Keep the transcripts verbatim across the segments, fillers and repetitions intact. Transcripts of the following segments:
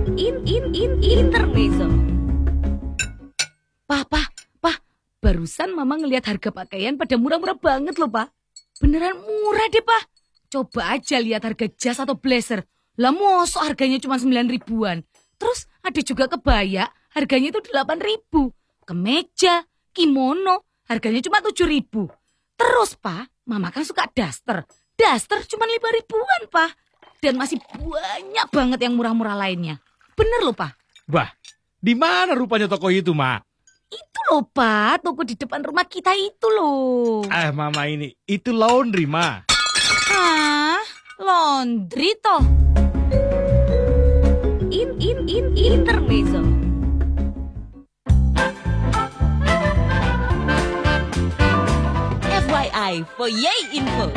in in in intermezzo. Pah, pah, pah, barusan mama ngelihat harga pakaian pada murah-murah banget loh, Pak. Beneran murah deh, Pak. Coba aja lihat harga jas atau blazer. Lah mosok harganya cuma sembilan ribuan. Terus ada juga kebaya, harganya itu delapan ribu. Kemeja, kimono, harganya cuma tujuh ribu. Terus, Pak, mama kan suka daster. Daster cuma lima ribuan, Pak. Dan masih banyak banget yang murah-murah lainnya. Bener loh, Pak. Bah, di mana rupanya toko itu, Mak? Itu loh, Pak. Toko di depan rumah kita itu loh. Eh, Mama ini. Itu laundry, Ma. Hah? Laundry toh? In, in, in, intermezzo. F Y I, for Yay Info.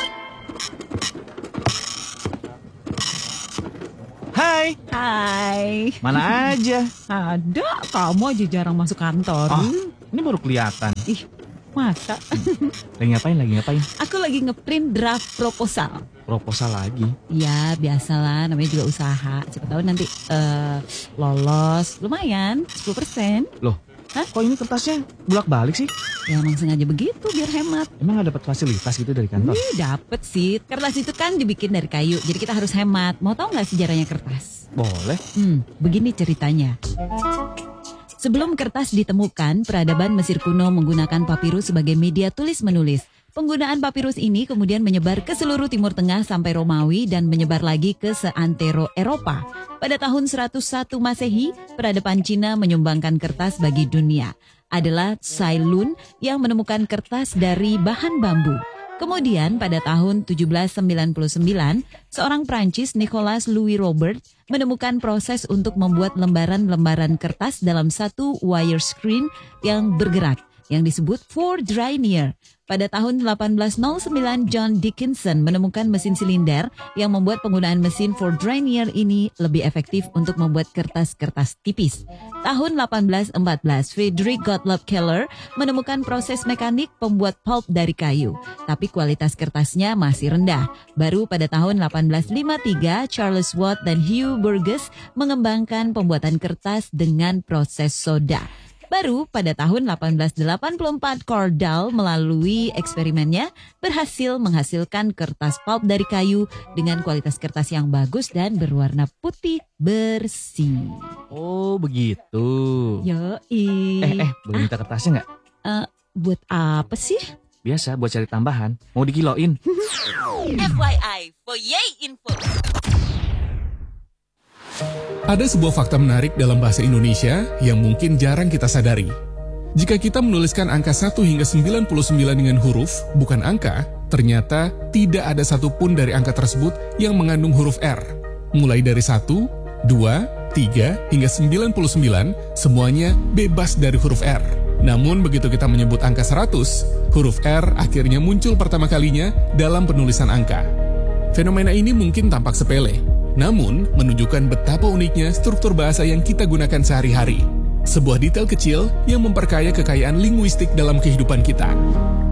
Hai. Hai. Mana aja? Ada, kamu aja jarang masuk kantor. Oh, ini baru kelihatan. Ih, masa? Lagi ngapain, lagi ngapain? Aku lagi ngeprint draft proposal. Proposal lagi? Ya, biasalah, namanya juga usaha. Siapa tahu nanti uh, lolos, lumayan, sepuluh persen. Loh, hah? Kok ini kertasnya bolak-balik sih? Ya emang sengaja begitu, biar hemat. Emang gak dapat fasilitas gitu dari kantor? Ih, dapet sih. Kertas itu kan dibikin dari kayu, jadi kita harus hemat. Mau tahu nggak sejarahnya kertas? Boleh. Hmm, begini ceritanya. Sebelum kertas ditemukan, peradaban Mesir kuno menggunakan papirus sebagai media tulis-menulis. Penggunaan papirus ini kemudian menyebar ke seluruh Timur Tengah sampai Romawi dan menyebar lagi ke seantero Eropa. Pada tahun seratus satu Masehi, peradaban Cina menyumbangkan kertas bagi dunia. Adalah Cai Lun yang menemukan kertas dari bahan bambu. Kemudian pada tahun tujuh belas sembilan puluh sembilan, seorang Prancis Nicolas Louis Robert menemukan proses untuk membuat lembaran-lembaran kertas dalam satu wire screen yang bergerak, yang disebut Fourdrinier. Pada tahun delapan belas nol sembilan, John Dickinson menemukan mesin silinder yang membuat penggunaan mesin Fourdrinier ini lebih efektif untuk membuat kertas-kertas tipis. Tahun delapan belas empat belas, Friedrich Gottlob Keller menemukan proses mekanik pembuat pulp dari kayu, tapi kualitas kertasnya masih rendah. Baru pada tahun delapan belas lima puluh tiga, Charles Watt dan Hugh Burgess mengembangkan pembuatan kertas dengan proses soda. Baru pada tahun delapan belas delapan puluh empat, Cordell melalui eksperimennya berhasil menghasilkan kertas pulp dari kayu dengan kualitas kertas yang bagus dan berwarna putih bersih. Oh begitu. Yoi. Eh, eh, boleh minta kertasnya nggak? Uh, buat apa sih? Biasa, buat cari tambahan. Mau dikiloin. F Y I, for Yay Info. Ada sebuah fakta menarik dalam bahasa Indonesia yang mungkin jarang kita sadari. Jika kita menuliskan angka satu hingga sembilan puluh sembilan dengan huruf, bukan angka, ternyata tidak ada satupun dari angka tersebut yang mengandung huruf R. Mulai dari satu, dua, tiga, hingga sembilan puluh sembilan, semuanya bebas dari huruf R. Namun begitu kita menyebut angka seratus, huruf R akhirnya muncul pertama kalinya dalam penulisan angka. Fenomena ini mungkin tampak sepele, namun menunjukkan betapa uniknya struktur bahasa yang kita gunakan sehari-hari. Sebuah detail kecil yang memperkaya kekayaan linguistik dalam kehidupan kita.